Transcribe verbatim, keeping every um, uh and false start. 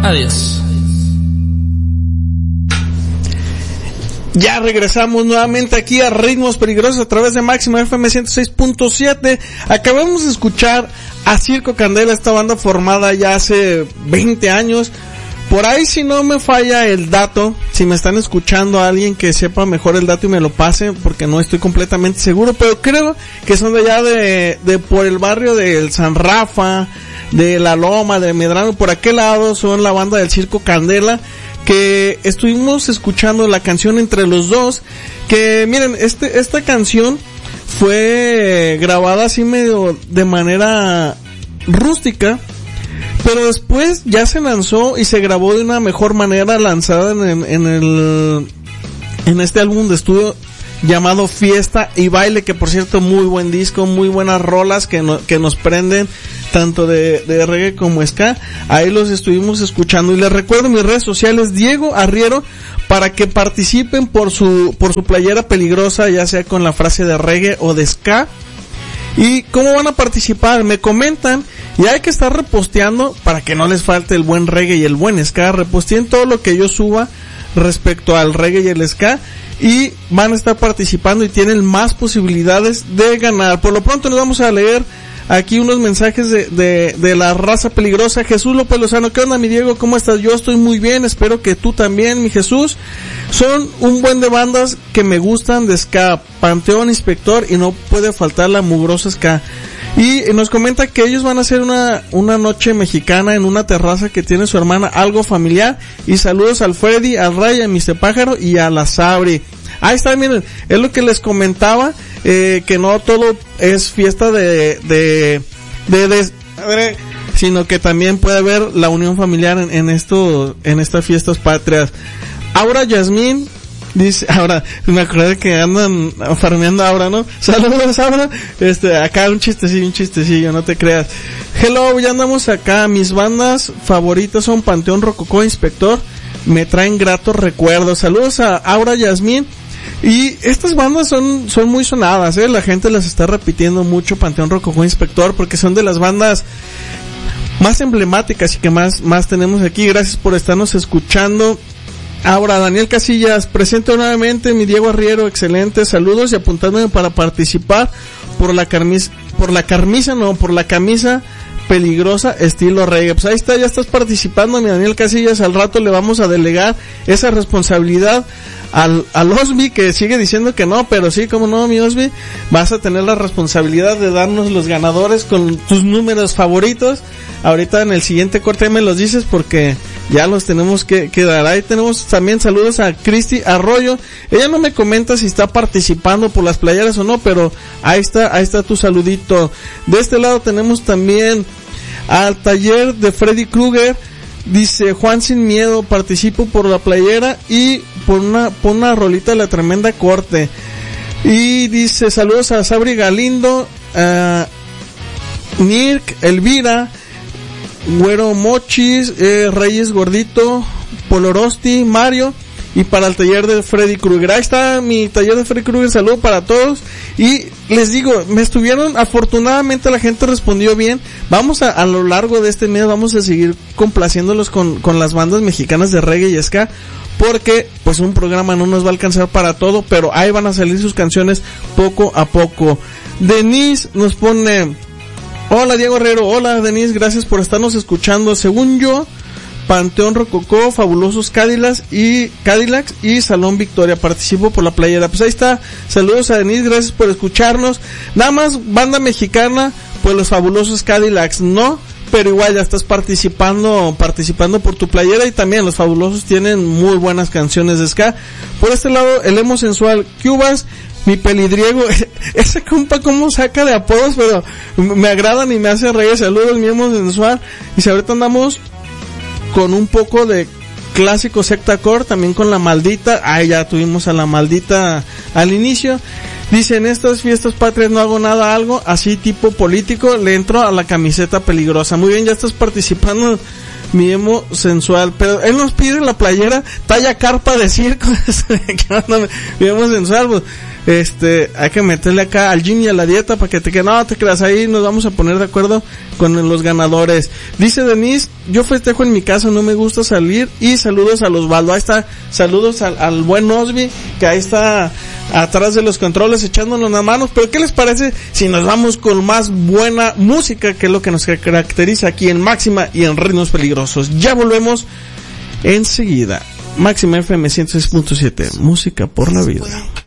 Adiós. Ya regresamos nuevamente aquí a Ritmos Peligrosos a través de Máxima F M ciento seis punto siete. Acabamos de escuchar a Circo Candela, esta banda formada ya hace veinte años. Por ahí, si no me falla el dato, si me están escuchando a alguien que sepa mejor el dato y me lo pase, porque no estoy completamente seguro, pero creo que son de allá de, de por el barrio del San Rafa, de La Loma, de Medrano, por aquel lado, son la banda del Circo Candela, que estuvimos escuchando la canción Entre los Dos, que miren, este, esta canción fue grabada así medio de manera rústica, pero después ya se lanzó y se grabó de una mejor manera, lanzada en, en el, en este álbum de estudio llamado Fiesta y Baile, que por cierto muy buen disco, muy buenas rolas que, no, que nos prenden tanto de, de reggae como ska. Ahí los estuvimos escuchando y les recuerdo mis redes sociales, Diego Arriero, para que participen por su, por su playera peligrosa, ya sea con la frase de reggae o de ska. ¿Y cómo van a participar? Me comentan y hay que estar reposteando para que no les falte el buen reggae y el buen ska. Reposteen todo lo que yo suba respecto al reggae y el ska y van a estar participando y tienen más posibilidades de ganar. Por lo pronto nos vamos a leer aquí unos mensajes de, de, de la raza peligrosa. Jesús López Lozano, ¿qué onda mi Diego? ¿Cómo estás? Yo estoy muy bien, espero que tú también, mi Jesús. Son un buen de bandas que me gustan de ska, Panteón, Inspector y no puede faltar la mugrosa ska. Y nos comenta que ellos van a hacer una, una noche mexicana en una terraza que tiene su hermana, algo familiar. Y saludos al Freddy, al Ray, a mister Pájaro y a la Sabri. Ahí está, miren, es lo que les comentaba, eh, que no todo es fiesta de, de, de, de, de sino que también puede haber la unión familiar en, en esto, en estas fiestas patrias. Aura Yasmín dice, ahora, me acordé que andan farmeando a Aura, ¿no? Saludos, Aura. Este, acá un chistecillo, un chistecillo, no te creas. Hello, ya andamos acá. Mis bandas favoritas son Panteón Rococó, Inspector. Me traen gratos recuerdos. Saludos a Aura Yasmín. Y estas bandas son, son muy sonadas, eh. La gente las está repitiendo mucho, Panteón Rococó, Inspector, porque son de las bandas más emblemáticas y que más, más tenemos aquí. Gracias por estarnos escuchando. Ahora, Daniel Casillas, presento nuevamente, mi Diego Arriero, excelente, saludos y apuntándome para participar por la camisa, por la camisa, no, por la camisa peligrosa estilo reggae. Pues ahí está, ya estás participando, mi Daniel Casillas, al rato le vamos a delegar esa responsabilidad al, al Osby, que sigue diciendo que no, pero sí, como no, mi Osby, vas a tener la responsabilidad de darnos los ganadores con tus números favoritos. Ahorita en el siguiente corte me los dices porque ya los tenemos que, que dar. Ahí tenemos también saludos a Cristi Arroyo. Ella no me comenta si está participando por las playeras o no, pero ahí está, ahí está tu saludito. De este lado tenemos también al taller de Freddy Krueger. Dice Juan Sin Miedo, participo por la playera y por una, por una rolita de La Tremenda Corte. Y dice saludos a Sabri Galindo, a Nirk, Elvira, Güero Mochis, eh, Reyes Gordito, Polorosti, Mario, y para el taller de Freddy Krueger. Ahí está mi taller de Freddy Krueger, saludo para todos. Y les digo, me estuvieron, afortunadamente la gente respondió bien. Vamos a, a lo largo de este mes, vamos a seguir complaciéndolos con, con las bandas mexicanas de reggae y ska, porque pues un programa no nos va a alcanzar para todo, pero ahí van a salir sus canciones poco a poco. Denise nos pone: hola Diego Herrero, hola Denise, gracias por estarnos escuchando. Según yo, Panteón Rococó, Fabulosos Cadillacs y Cadillacs y Salón Victoria, participo por la playera. Pues ahí está, saludos a Denise, gracias por escucharnos. Nada más banda mexicana, pues los Fabulosos Cadillacs no, pero igual ya estás participando, participando por tu playera. Y también los Fabulosos tienen muy buenas canciones de ska. Por este lado, el emo sensual Cubas, mi Pelidriego, ese compa como saca de apodos, pero me agradan y me hace reír. Saludos, mi emo sensual. Y si ahorita andamos con un poco de clásico sectacore, también con La Maldita. Ahí ya tuvimos a La Maldita al inicio. Dice, en estas fiestas patrias no hago nada, algo así tipo político, le entro a la camiseta peligrosa. Muy bien, ya estás participando, mi emo sensual. Pero él nos pide la playera talla carpa de circo. Mi emo sensual, pues, Este, hay que meterle acá al gym y a la dieta para que te quede, no te creas, ahí nos vamos a poner de acuerdo con los ganadores. Dice Denise, yo festejo en mi casa, no me gusta salir, y saludos a los Osvaldo, ahí está, saludos al, al buen Osby, que ahí está atrás de los controles echándonos las manos. Pero ¿qué les parece si nos vamos con más buena música, que es lo que nos caracteriza aquí en Máxima y en Ritmos Peligrosos? Ya volvemos enseguida. Máxima F M ciento seis punto siete, música por la vida.